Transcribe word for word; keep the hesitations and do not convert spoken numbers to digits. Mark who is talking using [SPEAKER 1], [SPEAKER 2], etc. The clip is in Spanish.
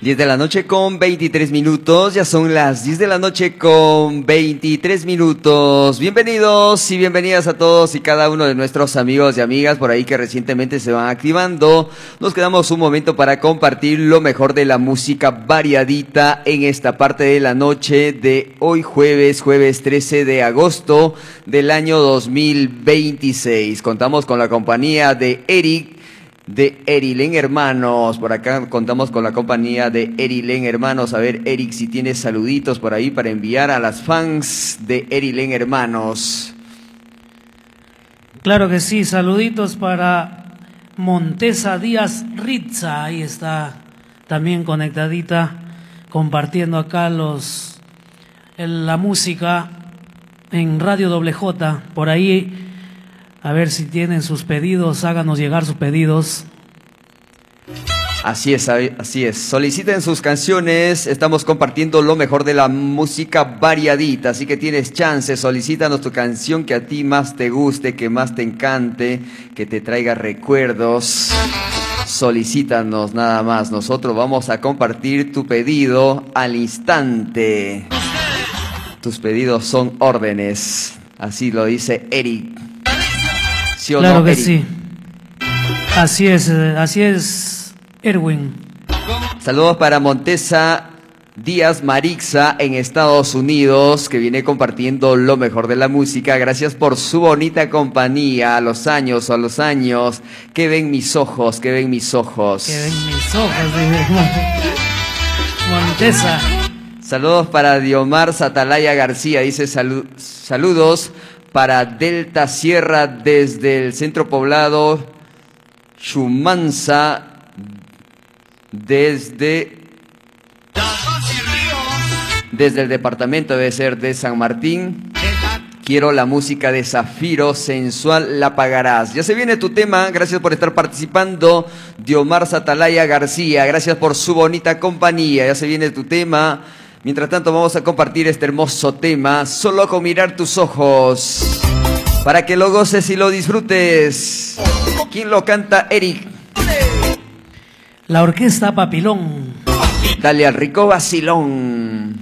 [SPEAKER 1] diez de la noche con veintitrés minutos, ya son las diez de la noche con veintitrés minutos. Bienvenidos y bienvenidas a todos y cada uno de nuestros amigos y amigas por ahí que recientemente se van activando. Nos quedamos un momento para compartir lo mejor de la música variadita en esta parte de la noche de hoy jueves, jueves trece de agosto del año dos mil veintiséis. Contamos con la compañía de Eric, de Erilen Hermanos. Por acá contamos con la compañía de Erilen Hermanos. A ver, Eric, si tienes saluditos por ahí para enviar a las fans de Erilen Hermanos.
[SPEAKER 2] Claro que sí, saluditos para Montesa Díaz Ritza, ahí está también conectadita, compartiendo acá los el, la música en Radio Doble J, por ahí. A ver si tienen sus pedidos, háganos llegar sus pedidos.
[SPEAKER 1] Así es, así es. Soliciten sus canciones, estamos compartiendo lo mejor de la música variadita, así que tienes chance, solicítanos tu canción que a ti más te guste, que más te encante, que te traiga recuerdos. Solicítanos nada más, nosotros vamos a compartir tu pedido al instante. Tus pedidos son órdenes, así lo dice Eric. ¿Sí o
[SPEAKER 2] claro
[SPEAKER 1] no,
[SPEAKER 2] que
[SPEAKER 1] Eric?
[SPEAKER 2] sí. Así es, así es, Erwin.
[SPEAKER 1] Saludos para Montesa Díaz Marixa en Estados Unidos, que viene compartiendo lo mejor de la música. Gracias por su bonita compañía. A los años, a los años. Que ven mis ojos, que ven mis ojos.
[SPEAKER 2] Que ven mis ojos, Montesa.
[SPEAKER 1] Saludos para Diomar Satalaya García. Dice salu saludos para Delta Sierra desde el centro poblado Chumanza, desde, desde el departamento debe ser de San Martín. Quiero la música de Zafiro, sensual, la pagarás. Ya se viene tu tema, gracias por estar participando, Diomar Satalaya García, gracias por su bonita compañía, ya se viene tu tema. Mientras tanto vamos a compartir este hermoso tema, solo con mirar tus ojos, para que lo goces y lo disfrutes. ¿Quién lo canta, Eric?
[SPEAKER 2] La orquesta Papilón.
[SPEAKER 1] Dale al rico vacilón.